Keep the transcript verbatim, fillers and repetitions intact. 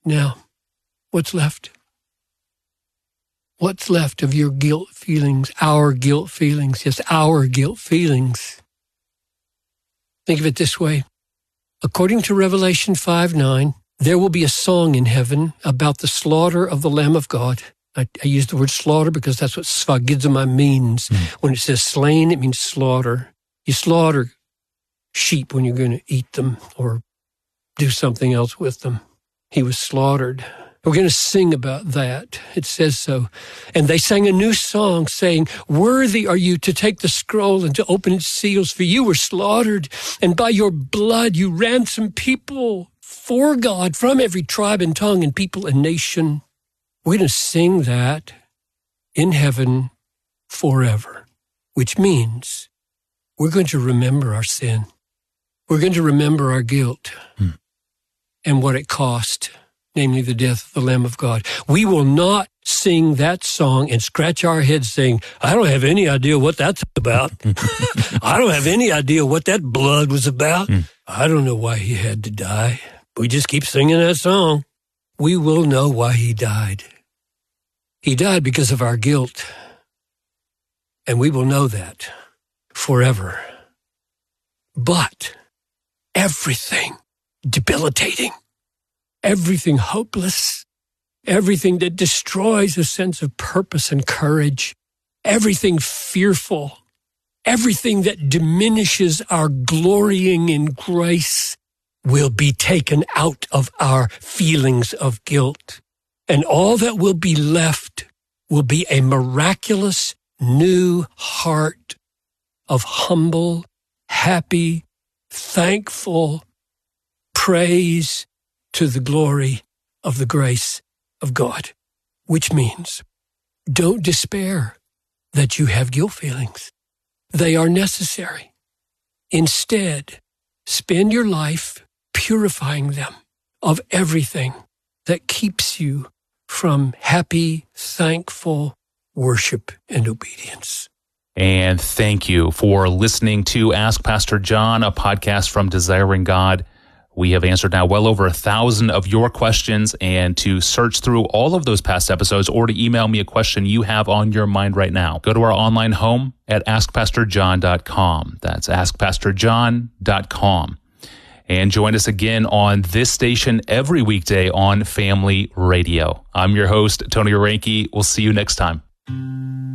Now, what's left? What's left of your guilt feelings, our guilt feelings, yes, our guilt feelings? Think of it this way. According to Revelation five nine, there will be a song in heaven about the slaughter of the Lamb of God. I, I use the word slaughter because that's what sphagizomai means. Mm. When it says slain, it means slaughter. You slaughter sheep when you're going to eat them or do something else with them. He was slaughtered. We're going to sing about that. It says so. And they sang a new song saying, worthy are you to take the scroll and to open its seals, for you were slaughtered, and by your blood you ransomed people for God from every tribe and tongue and people and nation. We're going to sing that in heaven forever, which means we're going to remember our sin. We're going to remember our guilt hmm. and what it cost, namely the death of the Lamb of God. We will not sing that song and scratch our heads saying, I don't have any idea what that's about. I don't have any idea what that blood was about. Hmm. I don't know why he had to die. We just keep singing that song. We will know why he died. He died because of our guilt. And we will know that forever. But everything debilitating, everything hopeless, everything that destroys a sense of purpose and courage, everything fearful, everything that diminishes our glorying in grace will be taken out of our feelings of guilt. And all that will be left will be a miraculous new heart of humble, happy, thankful praise to the glory of the grace of God. Which means, don't despair that you have guilt feelings. They are necessary. Instead, spend your life purifying them of everything that keeps you from happy, thankful worship and obedience. And thank you for listening to Ask Pastor John, a podcast from Desiring God. We have answered now well over a thousand of your questions, and to search through all of those past episodes or to email me a question you have on your mind right now, go to our online home at ask pastor john dot com. That's ask pastor john dot com. And join us again on this station every weekday on Family Radio. I'm your host, Tony Orenke. We'll see you next time.